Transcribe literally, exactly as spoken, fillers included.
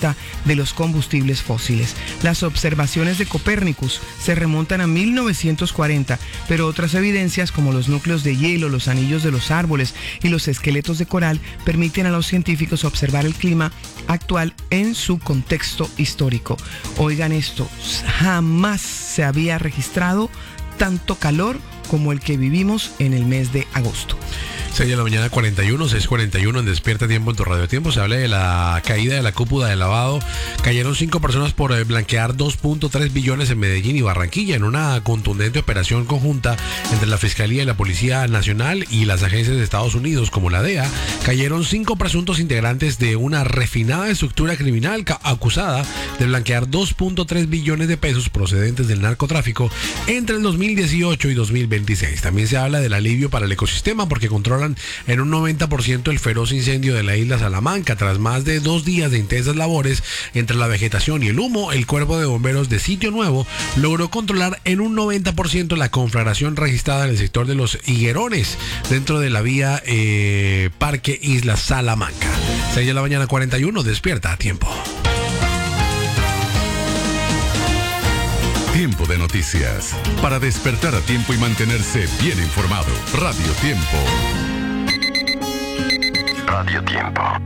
vista de los combustibles fósiles. Las observaciones de Copérnicus se remontan a mil novecientos cuarenta, pero otras evidencias como los núcleos de hielo, los anillos de los árboles y los esqueletos de coral permiten a los científicos observar el clima actual en su contexto histórico. Oigan esto, jamás se había registrado tanto calor como el que vivimos en el mes de agosto. seis de la mañana, cuarenta y uno, seis cuarenta y uno en Despierta Tiempo en tu Radio Tiempo. Se habla de la caída de la cúpula de lavado. Cayeron cinco personas por eh, blanquear dos punto tres billones en Medellín y Barranquilla en una contundente operación conjunta entre la Fiscalía y la Policía Nacional y las agencias de Estados Unidos como la D E A. Cayeron cinco presuntos integrantes de una refinada estructura criminal ca- acusada de blanquear dos punto tres billones de pesos procedentes del narcotráfico entre el dos mil dieciocho y dos mil veintiséis. También se habla del alivio para el ecosistema porque controlan en un noventa por ciento el feroz incendio de la isla Salamanca. Tras más de dos días de intensas labores entre la vegetación y el humo, el cuerpo de bomberos de Sitio Nuevo logró controlar en un noventa por ciento la conflagración registrada en el sector de los Higuerones dentro de la vía eh, Parque Isla Salamanca. seis de la mañana, cuarenta y uno, Despierta a Tiempo. Tiempo de noticias. Para despertar a tiempo y mantenerse bien informado. Radio Tiempo. Radio Tiempo.